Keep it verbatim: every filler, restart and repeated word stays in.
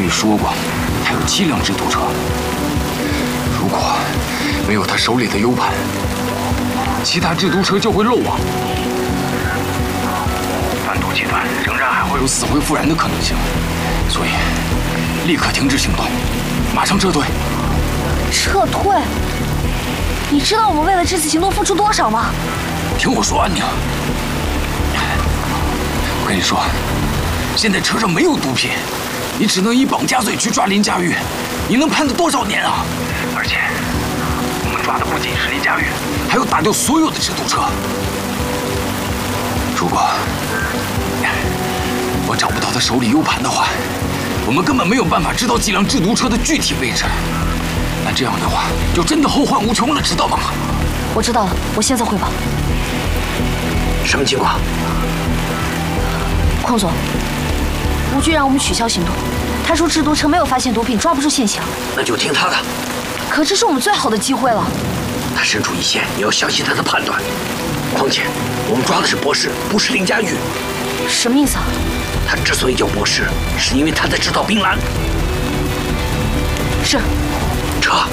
玉说过，他有七辆制毒车。如果没有他手里的 U 盘，其他制毒车就会漏网，贩毒集团仍然还会有死灰复燃的可能性。所以，立刻停止行动，马上撤退。 撤退？你知道我们为了这次行动付出多少吗？ 听我说，安宁。我跟你说，现在车上没有毒品，你只能以绑架罪去抓林佳玉，你能判他多少年啊？而且，我们抓的不仅是林佳玉，还有打掉所有的制毒车。如果我找不到他手里 U 盘的话，我们根本没有办法知道几辆制毒车的具体位置。那这样的话，就真的后患无穷了，知道吗？ 我知道了，我现在汇报。 什么情况？ 邝总，吴局让我们取消行动，他说制毒车没有发现毒品，抓不住现行。 那就听他的。 可这是我们最好的机会了。 他身处一线，也要相信他的判断。况且，我们抓的是博士，不是林佳玉。 什么意思啊？ 他之所以叫博士，是因为他在制造槟榔。 是。 撤。